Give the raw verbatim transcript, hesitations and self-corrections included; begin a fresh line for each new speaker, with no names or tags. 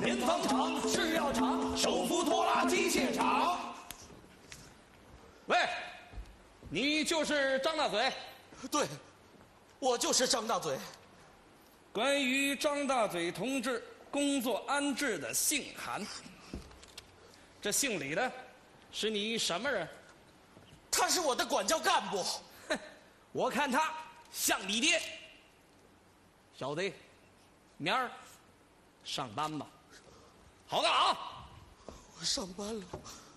棉纺厂、制药厂、手扶拖拉机械厂。
喂，你就是张大嘴？
对，我就是张大嘴。
关于张大嘴同志工作安置的信函，这信里的是你什么人？
他是我的管教干部。
哼，我看他像你爹。小子，明儿上班吧。好干啊！
我上班了。